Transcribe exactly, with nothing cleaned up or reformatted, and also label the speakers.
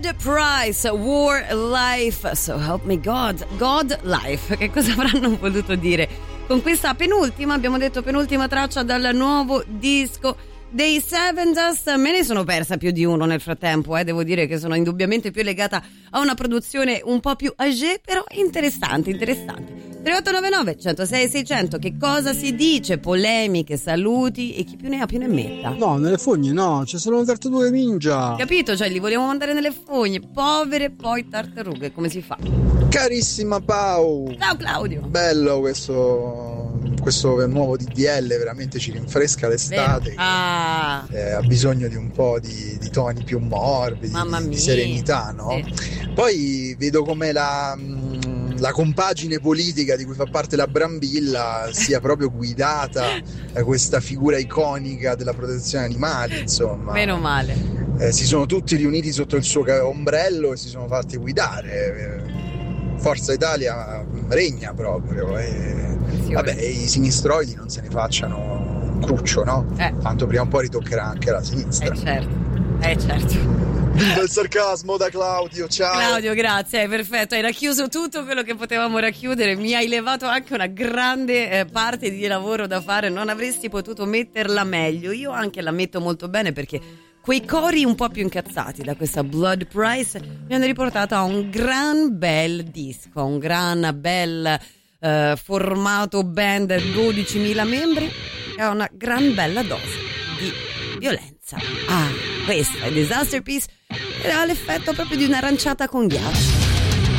Speaker 1: Blood Price, War Life, So Help Me God, God Life, che cosa avranno voluto dire con questa penultima, abbiamo detto penultima traccia dal nuovo disco dei Seven Dust? Me ne sono persa più di uno nel frattempo, eh. Devo dire che sono indubbiamente più legata a una produzione un po' più âgée, però interessante, interessante. tre otto nove nove, centosei, seicento, che cosa si dice? Polemiche, saluti e chi più ne ha più ne metta.
Speaker 2: No, nelle fogne no, c'è solo le tartarughe ninja.
Speaker 1: Capito? Cioè li vogliamo mandare nelle fogne, povere poi tartarughe, come si fa?
Speaker 3: Carissima Pau.
Speaker 1: Ciao Claudio.
Speaker 3: Bello questo, questo nuovo D D L, veramente ci rinfresca l'estate.
Speaker 1: Ah.
Speaker 3: Eh, ha bisogno di un po' di, di toni più morbidi,
Speaker 1: Mamma
Speaker 3: di,
Speaker 1: mia.
Speaker 3: di serenità, no?
Speaker 1: Sì.
Speaker 3: Poi vedo come la... la compagine politica di cui fa parte la Brambilla sia proprio guidata da questa figura iconica della protezione animali, insomma.
Speaker 1: Meno male.
Speaker 3: Eh, si sono tutti riuniti sotto il suo ombrello e si sono fatti guidare. Forza Italia regna proprio. E... vabbè, i sinistroidi non se ne facciano un cruccio, no?
Speaker 1: Eh.
Speaker 3: Tanto prima o poi ritoccherà anche la sinistra.
Speaker 1: Eh certo, eh certo.
Speaker 3: Viva il sarcasmo da Claudio, ciao.
Speaker 1: Claudio, grazie, è perfetto, hai racchiuso tutto quello che potevamo racchiudere, mi hai levato anche una grande eh, parte di lavoro da fare, non avresti potuto metterla meglio. Io anche la metto molto bene perché quei cori un po' più incazzati da questa Blood Price mi hanno riportato a un gran bel disco, un gran bel eh, formato band, dodicimila membri e una gran bella dose di violenza. Ah, questa è Disaster Piece ed ha l'effetto proprio di un'aranciata con ghiaccio.